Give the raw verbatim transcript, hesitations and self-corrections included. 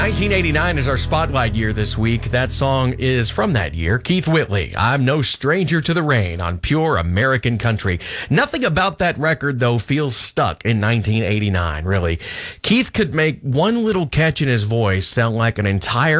nineteen eighty-nine is our spotlight year this week. That song is from that year. Keith Whitley, I'm No Stranger to the Rain on Pure American Country. Nothing about that record, though, feels stuck in nineteen eighty-nine, really. Keith could make one little catch in his voice sound like an entire